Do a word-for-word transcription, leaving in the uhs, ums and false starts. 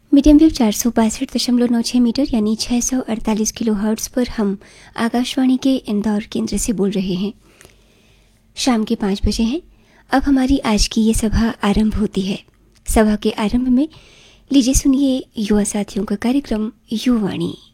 Medium wave चार सौ बासठ दशमलव नौ छः मीटर यानी छः सौ अड़तालीस किलो हर्ट्ज़ पर हम आकाशवाणी के इंदौर केंद्र से बोल रहे हैं। शाम के पाँच बजे हैं। अब हमारी आज की ये सभा आरंभ होती है। सभा के आरंभ में लीजिए सुनिए युवा साथियों का कार्यक्रम युवाणी।